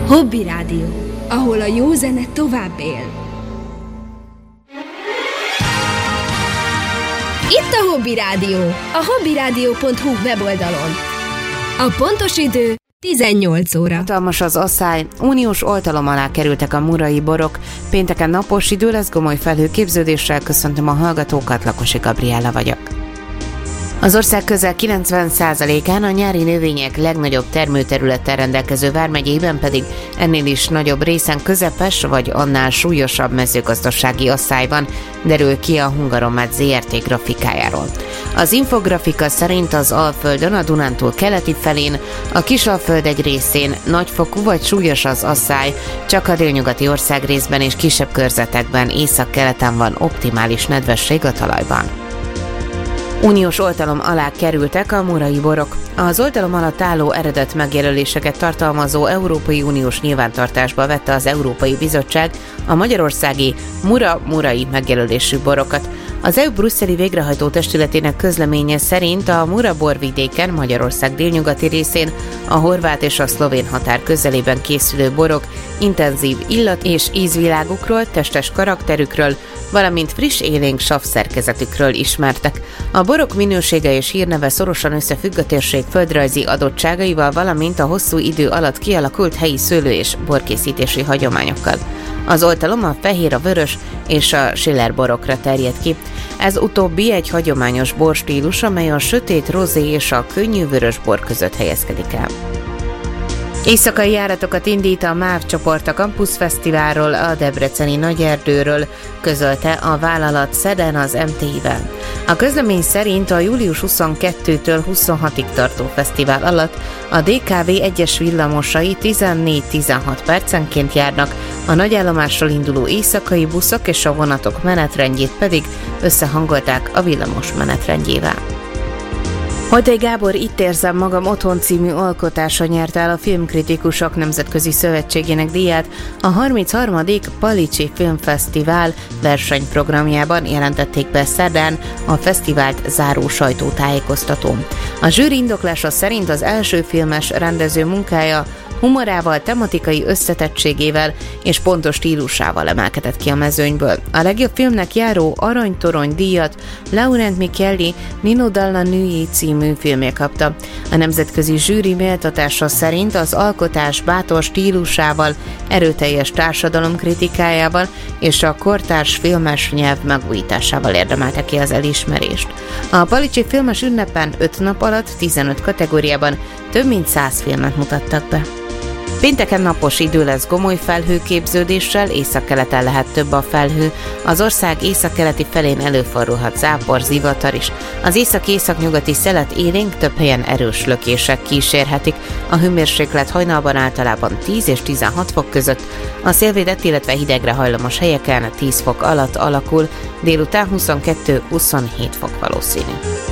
Hobby Rádió, ahol a jó zene tovább él. Itt a Hobby Rádió, a hobbyradio.hu weboldalon. A pontos idő 18 óra. Hatalmas az asszály, uniós oltalom alá kerültek a murai borok. Pénteken napos idő lesz, gomoly felhőképződéssel. Köszöntöm a hallgatókat, Lakosi Gabriella vagyok. Az ország közel 90%-án a nyári növények legnagyobb termőterülettel rendelkező vármegyében pedig ennél is nagyobb részen közepes vagy annál súlyosabb mezőgazdasági asszály van, derül ki a Hungaromat ZRT grafikájáról. Az infografika szerint az Alföldön, a Dunántúl keleti felén, a Kisalföld egy részén nagyfokú vagy súlyos az asszály, csak a délnyugati országrészben és kisebb körzetekben északkeleten van optimális nedvesség a talajban. Uniós oltalom alá kerültek a murai borok. Az oltalom alatt álló eredet megjelöléseket tartalmazó Európai Uniós nyilvántartásba vette az Európai Bizottság a magyarországi murai megjelölésű borokat. Az EU brüsszeli végrehajtó testületének közleménye szerint a Mura borvidéken, Magyarország délnyugati részén, a horvát és a szlovén határ közelében készülő borok intenzív illat- és ízvilágukról, testes karakterükről, valamint friss élénk savszerkezetükről ismertek. A borok minősége és hírneve szorosan összefügg a térség földrajzi adottságaival, valamint a hosszú idő alatt kialakult helyi szőlő- és borkészítési hagyományokkal. Az oltalom a fehér, a vörös és a Schiller borokra terjed ki. Ez utóbbi egy hagyományos borstílus, amely a sötét rozé és a könnyű vörös bor között helyezkedik el. Éjszakai járatokat indít a MÁV csoport a Campus Fesztiválról, a Debreceni Nagyerdőről, közölte a vállalat szerdán az MTI-vel. A közlemény szerint a július 22-től 26-ig tartó fesztivál alatt a DKV egyes villamosai 14-16 percenként járnak, a nagyállomásról induló éjszakai buszok és a vonatok menetrendjét pedig összehangolták a villamos menetrendjével. Hajtai Gábor Itt érzem magam otthon című alkotása nyerte el a Filmkritikusok Nemzetközi Szövetségének díját a 33. Palicsi Filmfesztivál versenyprogramjában, jelentették be szerdán a fesztivált záró sajtótájékoztatón. A zsűri indoklása szerint az első filmes rendező munkája humorával, tematikai összetettségével és pontos stílusával emelkedett ki a mezőnyből. A legjobb filmnek járó Aranytorony díjat Laurent Micheli Nino Dalla Nui című filmje kapta. A nemzetközi zsűri méltatása szerint az alkotás bátor stílusával, erőteljes társadalomkritikájával és a kortárs filmes nyelv megújításával érdemelte ki az elismerést. A Palicsi filmes ünnepen 5 nap alatt 15 kategóriában több mint 100 filmet mutattak be. Pénteken napos idő lesz gomoly felhőképződéssel, északkeleten lehet több a felhő, az ország északkeleti felén előfordulhat zápor, zivatar is. Az észak-északnyugati szelet élénk, több helyen erős lökések kísérhetik. A hőmérséklet hajnalban általában 10 és 16 fok között, a szélvédett, illetve hidegre hajlamos helyeken 10 fok alatt alakul, délután 22-27 fok valószínű.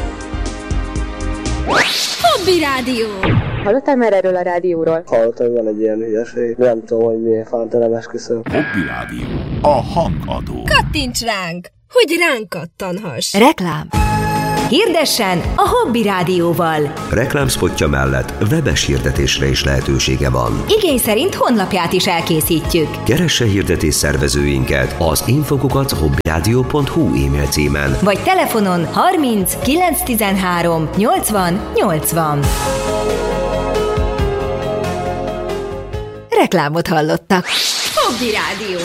Hobby Rádió! Hallottál már erről a rádióról? Hallottam, van egy ilyen hülyeség. Nem tudom, hogy miért fántelen esküszöm. Hobby Rádió. A hangadó. Kattints ránk, hogy ránk kattanhass. Reklám. Hirdessen a Hobby Rádióval. Reklámszpotja mellett webes hirdetésre is lehetősége van. Igény szerint honlapját is elkészítjük. Keresse hirdetés szervezőinket az info@hobbyradio.hu e-mail címen. Vagy telefonon 30 913 80 80. Reklámot hallottak. Hobby Rádió,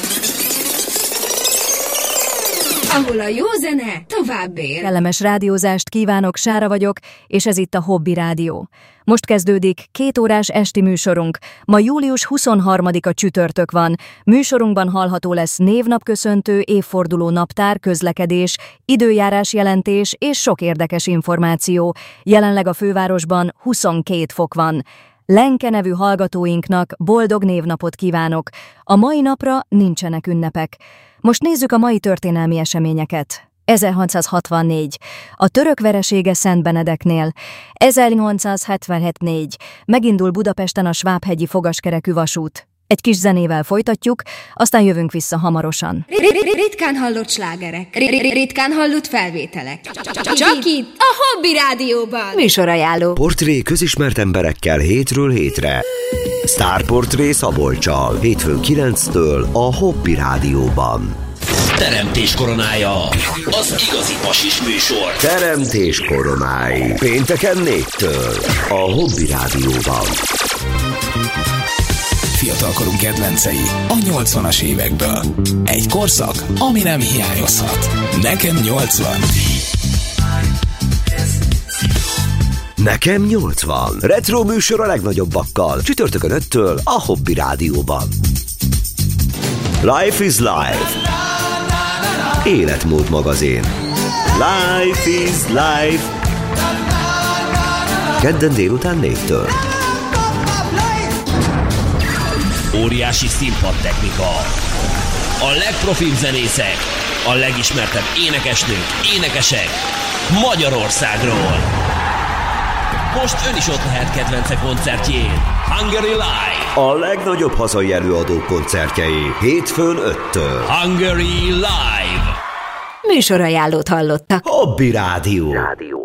ahol a jó zene tovább él. Kellemes rádiózást kívánok, Sára vagyok, és ez itt a Hobby Rádió. Most kezdődik 2 órás esti műsorunk. Ma július 23-a csütörtök van. Műsorunkban hallható lesz névnapköszöntő, évforduló naptár, közlekedés, időjárás jelentés és sok érdekes információ. Jelenleg a fővárosban 22 fok van. Lenke nevű hallgatóinknak boldog névnapot kívánok. A mai napra nincsenek ünnepek. Most nézzük a mai történelmi eseményeket. 1664. A török veresége Szent Benedeknél. 1877. Megindul Budapesten a Svábhegyi fogaskerekű vasút. Egy kis zenével folytatjuk, aztán jövünk vissza hamarosan. Ritkán hallott slágerek, ritkán hallott felvételek. Csak itt, a Hobby Rádióban. Műsorajánló. Portré közismert emberekkel hétről hétre. Sztárportré Szabolccsal, hétfőn 9-től a Hobby Rádióban. Teremtés koronája, az igazi pasis műsor. Teremtés koronái, pénteken 4-től a Hobby Rádióban. Fiatalkorunk kedvencei a 80-as évekből. Egy korszak, ami nem hiányozhat. Nekem 80. Nekem 80. Retro műsor a legnagyobbakkal. Csütörtökön 5-től a Hobby Rádióban. Life is Life. Életmód magazin. Life is Life. Kedden délután 4-től. Óriási színpadtechnika. A legprofibb zenészek, a legismertebb énekesnők, énekesek Magyarországról. Most ön is ott lehet kedvence koncertjén. Hungary Live. A legnagyobb hazai előadók koncertjei hétfőn 5-től. Hungary Live. Műsorajánlót hallottak. Hobby Rádió.